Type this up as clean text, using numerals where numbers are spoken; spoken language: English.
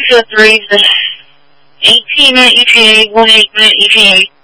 203 is the 18-minute ETA, 1 8-minute ETA.